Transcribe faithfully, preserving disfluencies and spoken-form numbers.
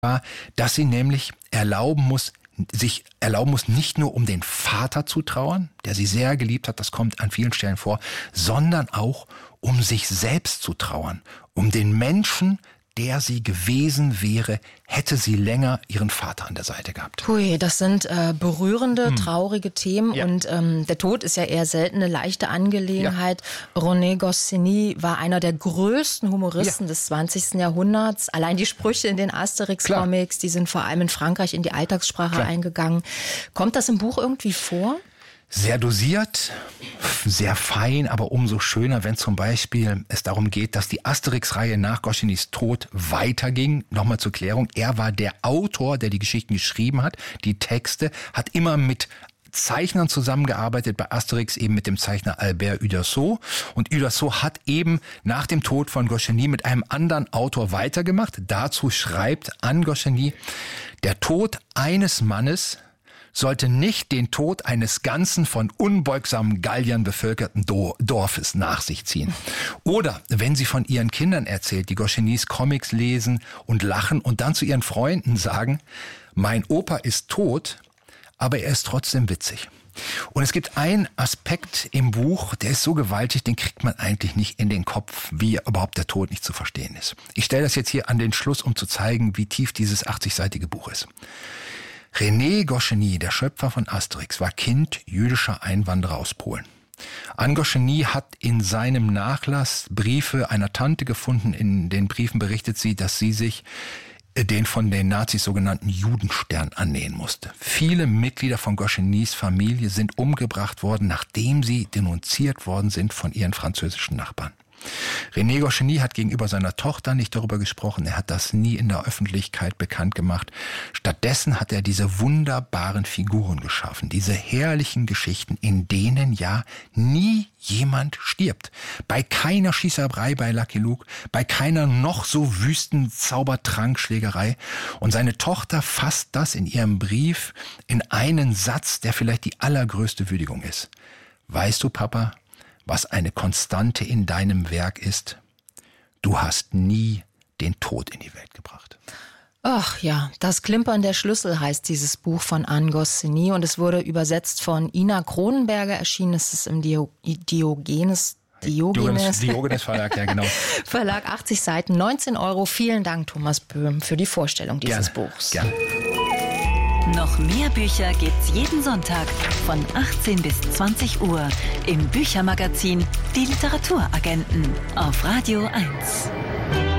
war, dass sie nämlich erlauben muss, sich erlauben muss, nicht nur um den Vater zu trauern, der sie sehr geliebt hat, das kommt an vielen Stellen vor, sondern auch um sich selbst zu trauern, um den Menschen, der sie gewesen wäre, hätte sie länger ihren Vater an der Seite gehabt. Hui, das sind äh, berührende, hm. traurige Themen Ja. und ähm, der Tod ist ja eher selten eine leichte Angelegenheit. Ja. René Goscinny war einer der größten Humoristen ja. des zwanzigsten Jahrhunderts. Allein die Sprüche in den Asterix-Comics, die sind vor allem in Frankreich in die Alltagssprache Klar. eingegangen. Kommt das im Buch irgendwie vor? Sehr dosiert, sehr fein, aber umso schöner, wenn zum Beispiel es darum geht, dass die Asterix-Reihe nach Goscinnys Tod weiterging. Nochmal zur Klärung, er war der Autor, der die Geschichten geschrieben hat, die Texte, hat immer mit Zeichnern zusammengearbeitet, bei Asterix eben mit dem Zeichner Albert Uderzo. Und Uderzo hat eben nach dem Tod von Goscinny mit einem anderen Autor weitergemacht. Dazu schreibt an Goscinny, der Tod eines Mannes sollte nicht den Tod eines ganzen von unbeugsamen Galliern bevölkerten Do- Dorfes nach sich ziehen. Oder wenn sie von ihren Kindern erzählt, die Goscinnys Comics lesen und lachen und dann zu ihren Freunden sagen, mein Opa ist tot, aber er ist trotzdem witzig. Und es gibt einen Aspekt im Buch, der ist so gewaltig, den kriegt man eigentlich nicht in den Kopf, wie überhaupt der Tod nicht zu verstehen ist. Ich stelle das jetzt hier an den Schluss, um zu zeigen, wie tief dieses achtzig-seitige Buch ist. René Goscinny, der Schöpfer von Asterix, war Kind jüdischer Einwanderer aus Polen. Anne Goscinny hat in seinem Nachlass Briefe einer Tante gefunden. In den Briefen berichtet sie, dass sie sich den von den Nazis sogenannten Judenstern annähen musste. Viele Mitglieder von Goscinnys Familie sind umgebracht worden, nachdem sie denunziert worden sind von ihren französischen Nachbarn. René Goscinny hat gegenüber seiner Tochter nicht darüber gesprochen, er hat das nie in der Öffentlichkeit bekannt gemacht. Stattdessen hat er diese wunderbaren Figuren geschaffen, diese herrlichen Geschichten, in denen ja nie jemand stirbt. Bei keiner Schießerei bei Lucky Luke, bei keiner noch so wüsten Zaubertrankschlägerei. Und seine Tochter fasst das in ihrem Brief in einen Satz, der vielleicht die allergrößte Würdigung ist. Weißt du, Papa, was eine Konstante in deinem Werk ist? Du hast nie den Tod in die Welt gebracht. Ach ja, das Klimpern der Schlüssel heißt dieses Buch von Anne Goscinny und es wurde übersetzt von Ina Kronenberger, erschienen ist es im Dio- Diogenes Diogenes. Diogenes Verlag, ja genau. Verlag, achtzig Seiten, neunzehn Euro. Vielen Dank, Thomas Böhm, für die Vorstellung dieses Gerne. Buchs. Gerne. Noch mehr Bücher gibt's jeden Sonntag von achtzehn bis zwanzig Uhr im Büchermagazin Die Literaturagenten auf Radio eins.